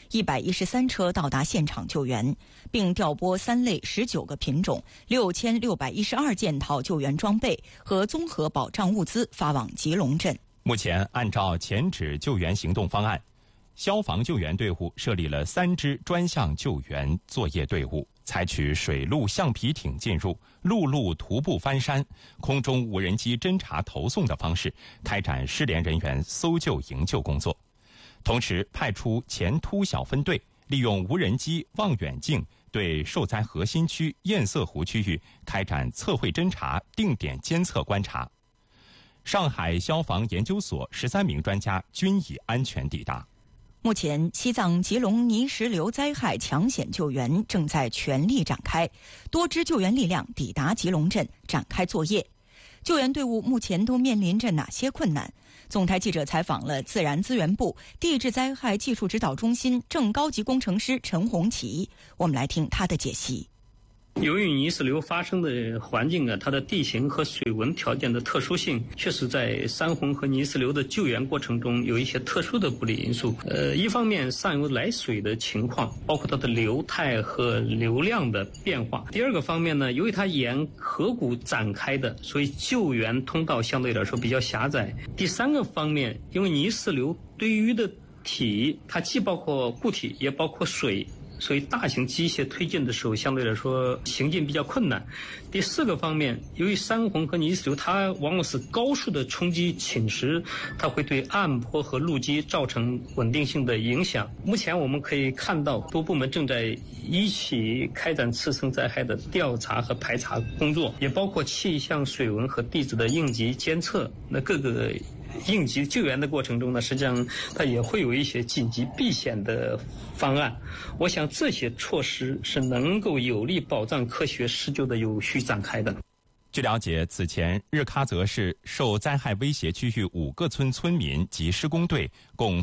113车到达现场救援，并调拨3类19个品种、6612件套救援装备和综合保障物资发往吉隆镇。 目前，按照前指救援行动方案，消防救援队伍设立了3支专项救援作业队伍，采取水陆橡皮艇进入、陆路徒步翻山、空中无人机侦察投送的方式，开展失联人员搜救营救工作。同时，派出前突小分队，利用无人机、望远镜对受灾核心区堰塞湖区域开展测绘侦察、定点监测观察。上海消防研究所13名专家均已安全抵达。 目前，西藏吉隆泥石流灾害抢险救援正在全力展开，多支救援力量抵达吉隆镇展开作业。救援队伍目前都面临着哪些困难？总台记者采访了自然资源部地质灾害技术指导中心正高级工程师陈红旗，我们来听他的解析。 由于泥石流发生的环境它的地形和水文条件的特殊性，确实在山洪和泥石流的救援过程中有一些特殊的不利因素。一方面上游来水的情况，包括它的流态和流量的变化；第二个方面呢，由于它沿河谷展开的，所以救援通道相对来说比较狭窄；第三个方面，因为泥石流对于的体，它既包括固体也包括水，所以大型机械推进的时候相对来说行进比较困难。第四个方面，由于山洪和泥石流它往往是高速的冲击侵蚀，它会对岸坡和路基造成稳定性的影响。目前我们可以看到多部门正在一起开展次生灾害的调查和排查工作，也包括气象、水文和地质的应急监测。那各个应急救援的过程中呢，实际上它也会有一些紧急避险的方案。我想这些措施是能够有力保障科学施救的有序展开的。 据了解，此前日喀则市受灾害威胁区域5个村村民及施工队共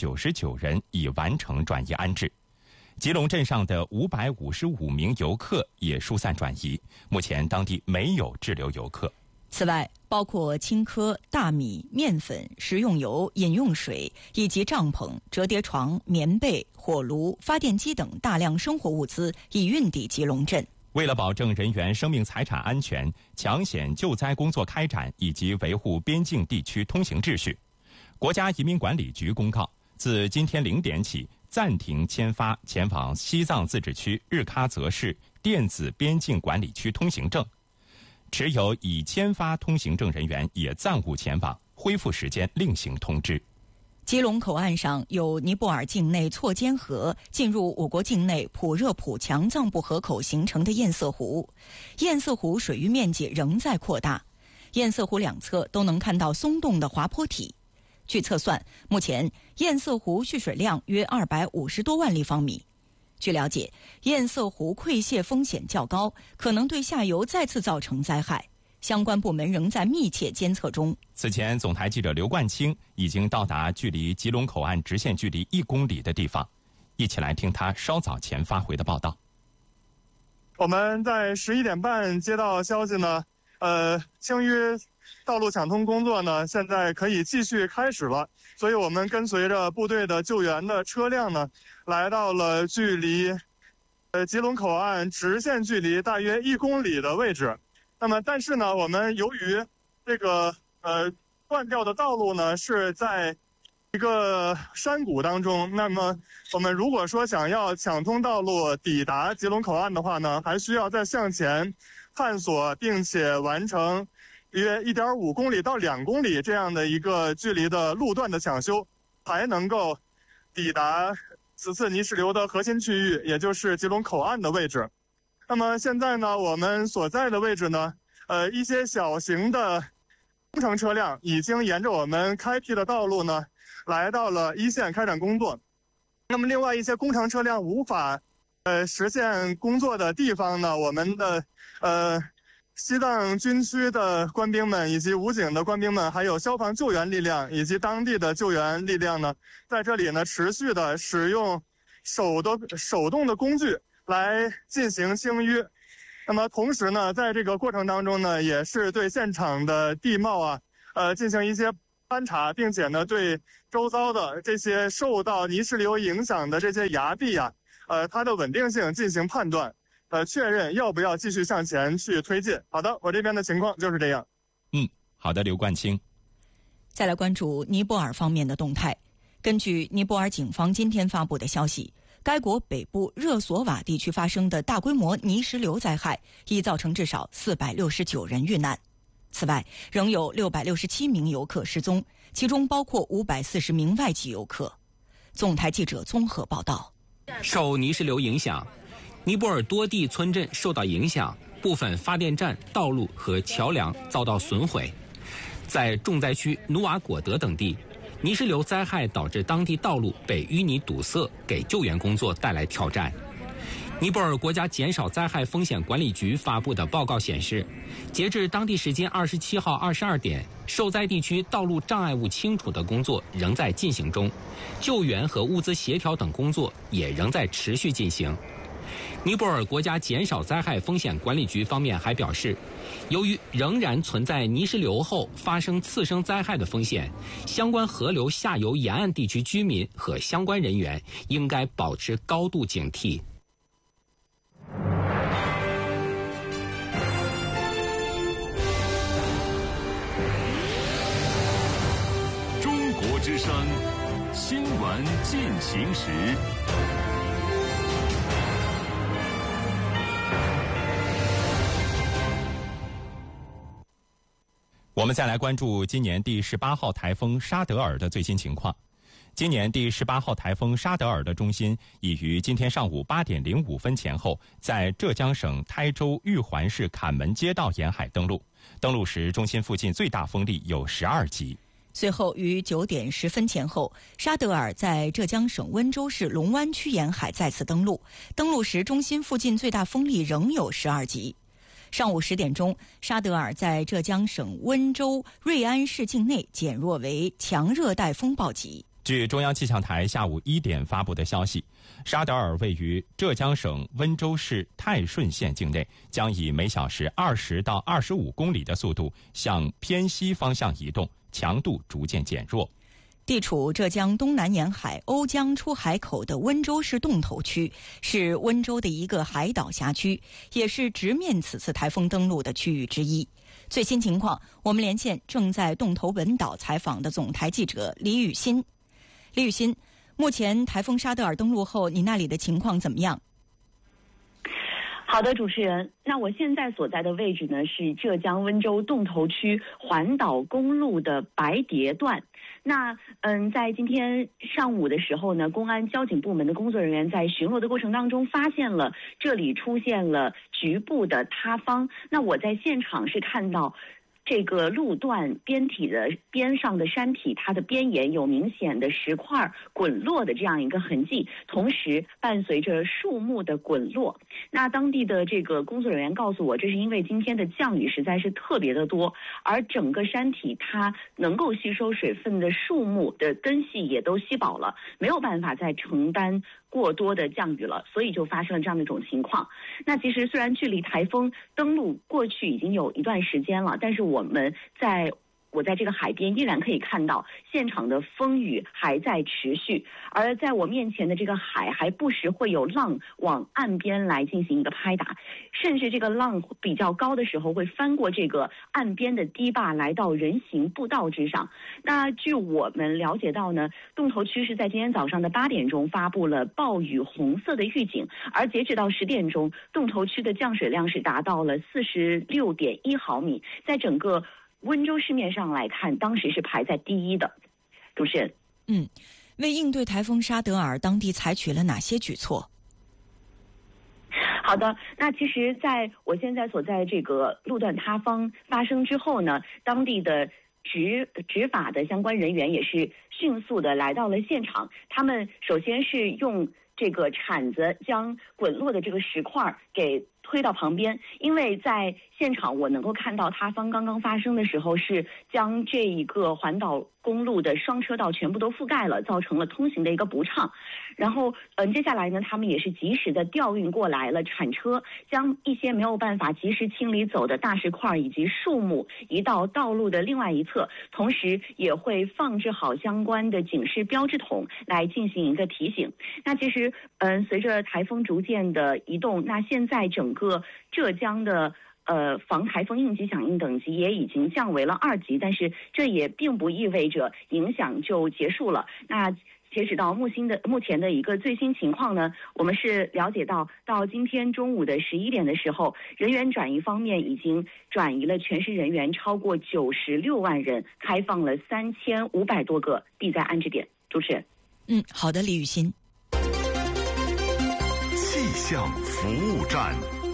499人已完成转移安置。吉隆镇上的555名游客也疏散转移，目前当地没有滞留游客。 此外，包括青稞、大米、面粉、食用油、饮用水以及帐篷、折叠床、棉被、火炉、发电机等大量生活物资已运抵吉隆镇。 为了保证人员生命财产安全，抢险救灾工作开展以及维护边境地区通行秩序，国家移民管理局公告，自今天0点起暂停签发前往西藏自治区日喀则市电子边境管理区通行证。持有已签发通行证人员也暂勿前往，恢复时间另行通知。 吉隆口岸上有尼泊尔境内错尖河进入我国境内普热普强藏布河口形成的堰塞湖，堰塞湖水域面积仍在扩大，堰塞湖两侧都能看到松动的滑坡体。据测算，目前堰塞湖蓄水量约250多万立方米。据了解，堰塞湖溃泄风险较高，可能对下游再次造成灾害。相关部门仍在密切监测中。 此前，总台记者刘冠清已经到达距离吉隆口岸直线距离1公里的地方，一起来听他稍早前发回的报道。 我们在11点半接到消息呢，青淤道路抢通工作呢，现在可以继续开始了。所以我们跟随着部队的救援的车辆呢，来到了距离吉隆口岸直线距离大约1公里的位置。那么但是呢，我们由于这个断掉的道路呢是在一个山谷当中，那么我们如果说想要抢通道路抵达吉隆口岸的话呢，还需要再向前探索并且完成约1.5公里到2公里这样的一个距离的路段的抢修，才能够抵达此次泥石流的核心区域，也就是吉隆口岸的位置。那么现在呢，我们所在的位置呢，一些小型的工程车辆已经沿着我们开辟的道路呢，来到了一线开展工作。那么另外一些工程车辆无法实现工作的地方呢，我们的西藏军区的官兵们以及武警的官兵们，还有消防救援力量以及当地的救援力量呢，在这里呢持续的使用手动的工具来进行清淤。那么同时呢，在这个过程当中呢，也是对现场的地貌进行一些勘察，并且呢对周遭的这些受到泥石流影响的这些崖壁啊，它的稳定性进行判断，确认要不要继续向前去推进。好的，我这边的情况就是这样。 好的，刘冠清。 再来关注尼泊尔方面的动态。根据尼泊尔警方今天发布的消息，该国北部热索瓦地区发生的大规模泥石流灾害已造成至少469人遇难。此外，仍有667名游客失踪，其中包括540名外籍游客。总台记者综合报道。 受泥石流影响，尼泊尔多地村镇受到影响，部分发电站、道路和桥梁遭到损毁。在重灾区努瓦果德等地，泥石流灾害导致当地道路被淤泥堵塞，给救援工作带来挑战。尼泊尔国家减少灾害风险管理局发布的报告显示，截至当地时间27号22点，受灾地区道路障碍物清除的工作仍在进行中，救援和物资协调等工作也仍在持续进行。尼泊尔国家减少灾害风险管理局方面还表示，由于仍然存在泥石流后发生次生灾害的风险，相关河流下游沿岸地区居民和相关人员应该保持高度警惕。 中国之声新闻进行时。 我们再来关注今年第18号台风沙德尔的最新情况。今年第18号台风沙德尔的中心已于今天上午8点05分前后，在浙江省台州玉环市坎门街道沿海登陆。登陆时，中心附近最大风力有12级。 随后于9点10分前后，沙德尔在浙江省温州市龙湾区沿海再次登陆。登陆时，中心附近最大风力仍有12级。上午10点钟，沙德尔在浙江省温州瑞安市境内减弱为强热带风暴级。 据中央气象台下午1点发布的消息，沙德尔位于浙江省温州市泰顺县境内，将以每小时20到25公里的速度向偏西方向移动，强度逐渐减弱。 地处浙江东南沿海瓯江出海口的温州市洞头区，是温州的一个海岛辖区，也是直面此次台风登陆的区域之一。最新情况，我们连线正在洞头本岛采访的总台记者李雨欣。李雨欣，目前台风沙德尔登陆后，你那里的情况怎么样？ 好的，主持人，那我现在所在的位置呢是浙江温州洞头区环岛公路的白蝶段。那在今天上午的时候呢，公安交警部门的工作人员在巡逻的过程当中，发现了这里出现了局部的塌方。那我在现场是看到这个路段边体的边上的山体，它的边沿有明显的石块滚落的这样一个痕迹，同时伴随着树木的滚落。那当地的这个工作人员告诉我，这是因为今天的降雨实在是特别的多，而整个山体它能够吸收水分的树木的根系也都吸饱了，没有办法再承担过多的降雨了，所以就发生了这样的一种情况。那其实虽然距离台风登陆过去已经有一段时间了，但是我在这个海边依然可以看到现场的风雨还在持续，而在我面前的这个海还不时会有浪往岸边来进行一个拍打，甚至这个浪比较高的时候会翻过这个岸边的堤坝来到人行步道之上。那据我们了解到呢，洞头区是在今天早上的8点钟发布了暴雨红色的预警，而截止到10点钟，洞头区的降水量是达到了46.1毫米，在整个温州市面上来看，当时是排在第一的。主持人， 为应对台风沙德尔，当地采取了哪些举措？ 好的，那其实在我现在所在这个路段塌方发生之后呢，当地的执法的相关人员也是迅速的来到了现场。他们首先是用这个铲子将滚落的这个石块给推到旁边，因为在现场我能够看到塌方刚刚发生的时候是将这一个环岛公路的双车道全部都覆盖了，造成了通行的一个不畅。然后接下来呢，他们也是及时的调运过来了铲车，将一些没有办法及时清理走的大石块以及树木移到道路的另外一侧，同时也会放置好相关的警示标志筒来进行一个提醒。那其实随着台风逐渐的移动，那现在整个浙江的防台风应急响应等级也已经降为了2级，但是这也并不意味着影响就结束了。那截止到目前的一个最新情况呢，我们是了解到今天中午的11点的时候，人员转移方面已经转移了全市人员超过96万人，开放了3500多个避灾安置点。主持人， 好的，李雨欣。 气象服务站，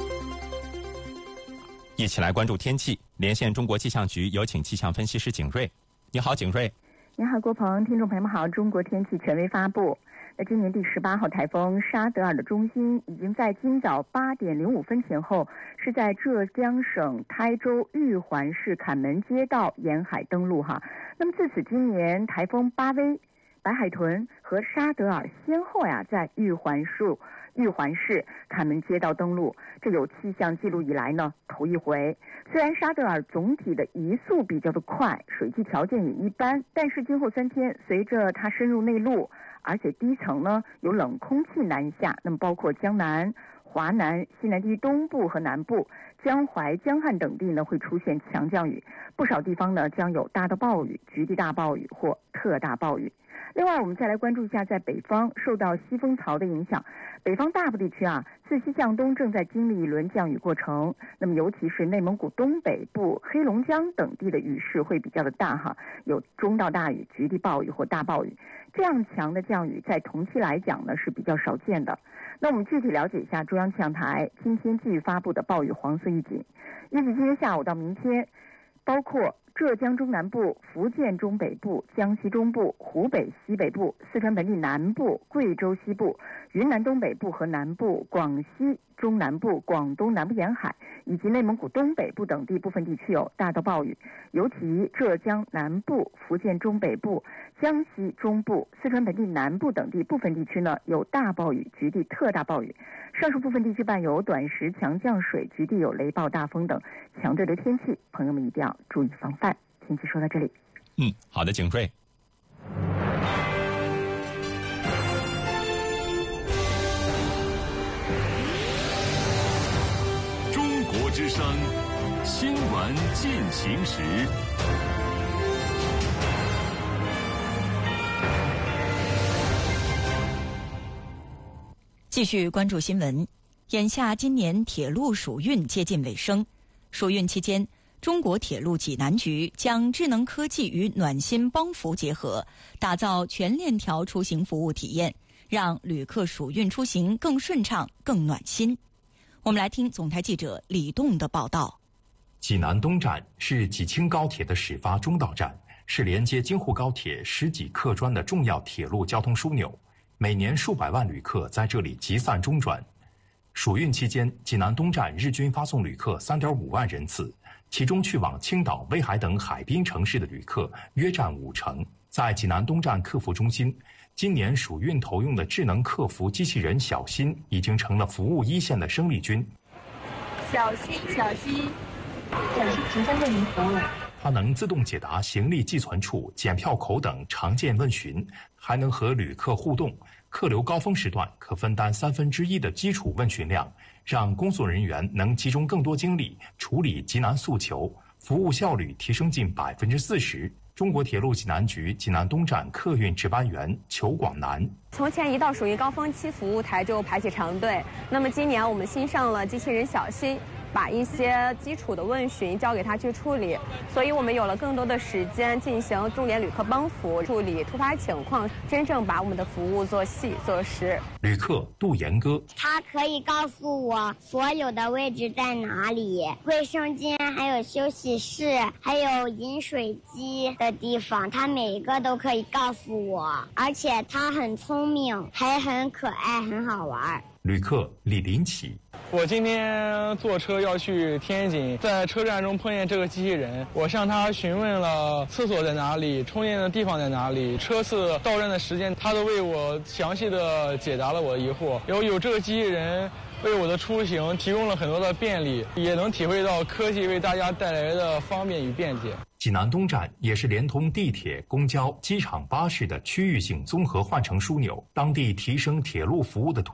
一起来关注天气。连线中国气象局，有请气象分析师景瑞。你好，景瑞。 你好，郭鹏，听众朋友们好。中国天气权威发布，那今年第18号台风沙德尔的中心已经在今早8点05分前后是在浙江省台州玉环市坎门街道沿海登陆哈。那么自此今年台风巴威、白海豚和沙德尔先后在玉环市坎门街道登陆，这有气象记录以来呢头一回。虽然沙德尔总体的移速比较的快，水季条件也一般，但是今后3天随着它深入内陆，而且低层呢有冷空气南下，那么包括江南、华南、西南地区东部和南部、江淮、江汉等地呢会出现强降雨，不少地方呢将有大到暴雨、局地大暴雨或特大暴雨。另外，我们再来关注一下，在北方受到西风槽的影响，北方大部地区自西向东正在经历一轮降雨过程。那么，尤其是内蒙古东北部、黑龙江等地的雨势会比较的大哈，有中到大雨、局地暴雨或大暴雨。这样强的降雨，在同期来讲呢是比较少见的。那我们具体了解一下中央气象台今天继续发布的暴雨黄色预警。预计今天下午到明天，包括浙江中南部、福建中北部、江西中部、湖北西北部、四川本地南部、贵州西部、云南东北部和南部、广西中南部、广东南部沿海以及内蒙古东北部等地部分地区有大到暴雨，尤其浙江南部、福建中北部、江西中部、四川本地南部等地部分地区呢有大暴雨、局地特大暴雨，上述部分地区伴有短时强降水，局地有雷暴、大风等强对流天气，朋友们一定要注意防范。天气说到这里。 好的，景瑞。 中国之声新闻进行时。 继续关注新闻。眼下今年铁路暑运接近尾声，暑运期间，中国铁路济南局将智能科技与暖心帮扶结合，打造全链条出行服务体验，让旅客暑运出行更顺畅、更暖心。我们来听总台记者李栋的报道。 济南东站是济青高铁的始发终到站，是连接京沪高铁10几客专的重要铁路交通枢纽，每年数百万旅客在这里集散中转。暑运期间，济南东站日均发送旅客3.5万人次，其中去往青岛、威海等海滨城市的旅客约占50%。在济南东站客服中心，今年暑运投用的智能客服机器人小新已经成了服务一线的生力军。 小新，请针对您服务。 它能自动解答行李寄存处、检票口等常见问询，还能和旅客互动。客流高峰时段可分担1/3的基础问询量，让工作人员能集中更多精力处理急难诉求，服务效率提升近40%。中国铁路济南局济南东站客运值班员裘广南： 从前一到暑运高峰期，服务台就排起长队。那么今年我们新上了机器人小新， 把一些基础的问询交给他去处理，所以我们有了更多的时间进行重点旅客帮扶，处理突发情况，真正把我们的服务做细做实。 旅客杜岩哥， 他可以告诉我所有的位置在哪里，卫生间还有休息室还有饮水机的地方，他每一个都可以告诉我，而且他很聪明，还很可爱，很好玩。 旅客李林奇， 我今天坐车要去天津，在车站中碰见这个机器人，我向他询问了厕所在哪里，充电的地方在哪里，车次到站的时间，他都为我详细的解答了我的疑惑。有这个机器人为我的出行提供了很多的便利，也能体会到科技为大家带来的方便与便捷。 济南东站也是连通地铁、公交、机场巴士的区域性综合换乘枢纽，当地提升铁路服务的途